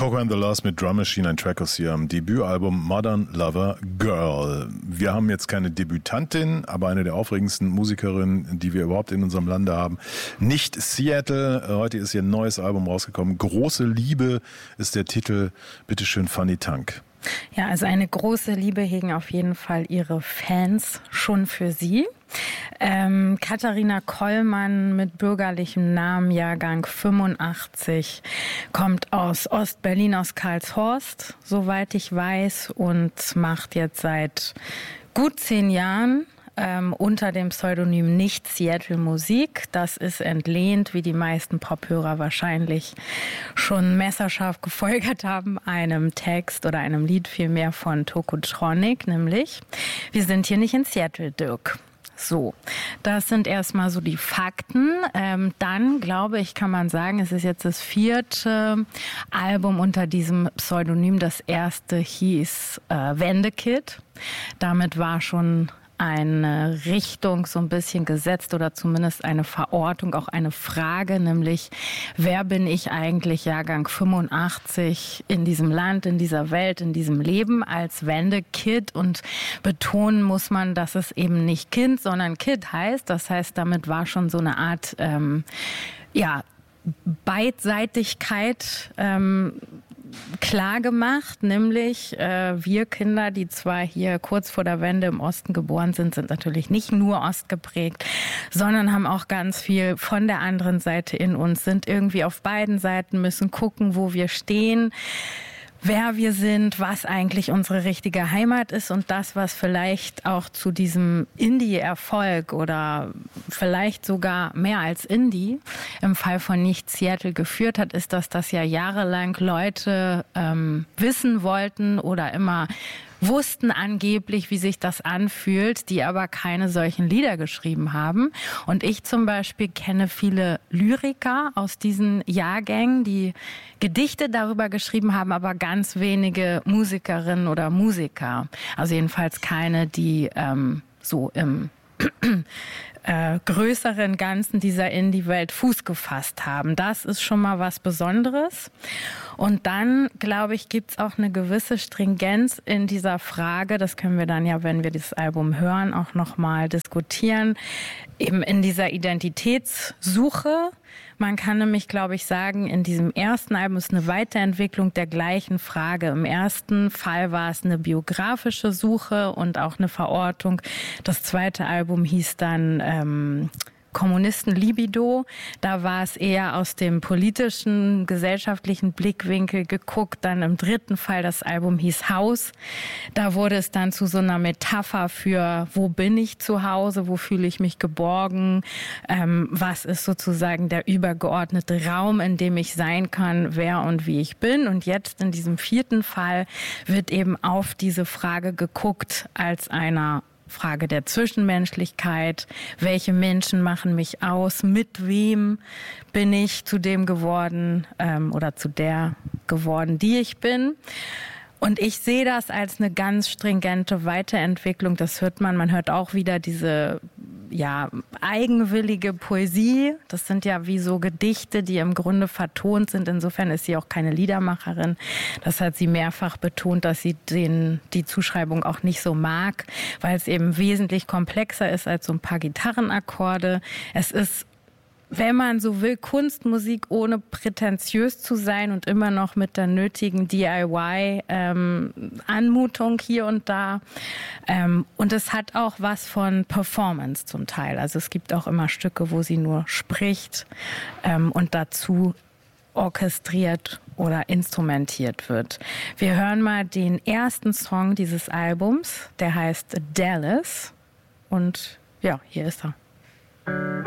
Coco and the Lost mit Drum Machine, ein Track aus ihrem Debütalbum Modern Lover Girl. Wir haben jetzt keine Debütantin, aber eine der aufregendsten Musikerinnen, die wir überhaupt in unserem Lande haben. Nicht Seattle, heute ist ihr neues Album rausgekommen. Große Liebe ist der Titel. Bitteschön, Fanny Tank. Ja, also eine große Liebe hegen auf jeden Fall ihre Fans schon für sie. Katharina Kollmann mit bürgerlichem Namen, Jahrgang 85, kommt aus Ostberlin, aus Karlshorst, soweit ich weiß, und macht jetzt seit gut 10 Jahren unter dem Pseudonym Nicht Seattle Musik. Das ist entlehnt, wie die meisten Pophörer wahrscheinlich schon messerscharf gefolgert haben, einem Text oder einem Lied vielmehr von Tokotronic, nämlich Wir sind hier nicht in Seattle, Dirk. So, das sind erstmal so die Fakten. Dann, glaube ich, kann man sagen, es ist jetzt das 4. Album unter diesem Pseudonym. Das erste hieß Wendekid. Damit war schon eine Richtung so ein bisschen gesetzt oder zumindest eine Verortung, auch eine Frage, nämlich wer bin ich eigentlich, Jahrgang 85, in diesem Land, in dieser Welt, in diesem Leben als Wendekid, und betonen muss man, dass es eben nicht Kind, sondern Kid heißt. Das heißt, damit war schon so eine Art Beidseitigkeit klar gemacht, nämlich wir Kinder, die zwar hier kurz vor der Wende im Osten geboren sind, sind natürlich nicht nur ostgeprägt, sondern haben auch ganz viel von der anderen Seite in uns, sind irgendwie auf beiden Seiten, müssen gucken, wo wir stehen, wer wir sind, was eigentlich unsere richtige Heimat ist, und das, was vielleicht auch zu diesem Indie-Erfolg oder vielleicht sogar mehr als Indie im Fall von Nicht Seattle geführt hat, ist, dass das ja jahrelang Leute wissen wollten oder immer wussten angeblich, wie sich das anfühlt, die aber keine solchen Lieder geschrieben haben. Und ich zum Beispiel kenne viele Lyriker aus diesen Jahrgängen, die Gedichte darüber geschrieben haben, aber ganz wenige Musikerinnen oder Musiker. Also jedenfalls keine, die so im größeren Ganzen dieser Indie-Welt Fuß gefasst haben. Das ist schon mal was Besonderes. Und dann, glaube ich, gibt's auch eine gewisse Stringenz in dieser Frage. Das können wir dann ja, wenn wir das Album hören, auch nochmal diskutieren. Eben in dieser Identitätssuche. Man kann nämlich, glaube ich, sagen, in diesem ersten Album ist eine Weiterentwicklung der gleichen Frage. Im ersten Fall war es eine biografische Suche und auch eine Verortung. Das zweite Album hieß dann Kommunisten-Libido. Da war es eher aus dem politischen, gesellschaftlichen Blickwinkel geguckt. Dann im dritten Fall, das Album hieß Haus. Da wurde es dann zu so einer Metapher für, wo bin ich zu Hause, wo fühle ich mich geborgen, was ist sozusagen der übergeordnete Raum, in dem ich sein kann, wer und wie ich bin. Und jetzt in diesem 4. Fall wird eben auf diese Frage geguckt als einer Frage der Zwischenmenschlichkeit. Welche Menschen machen mich aus? Mit wem bin ich zu dem geworden oder zu der geworden, die ich bin? Und ich sehe das als eine ganz stringente Weiterentwicklung. Das hört man. Man hört auch wieder diese eigenwillige Poesie. Das sind ja wie so Gedichte, die im Grunde vertont sind. Insofern ist sie auch keine Liedermacherin. Das hat sie mehrfach betont, dass sie die Zuschreibung auch nicht so mag, weil es eben wesentlich komplexer ist als so ein paar Gitarrenakkorde. Es ist, wenn man so will, Kunstmusik, ohne prätentiös zu sein und immer noch mit der nötigen DIY-Anmutung hier und da. Und es hat auch was von Performance zum Teil. Also es gibt auch immer Stücke, wo sie nur spricht und dazu orchestriert oder instrumentiert wird. Wir hören mal den ersten Song dieses Albums, der heißt Dallas. Und ja, hier ist er.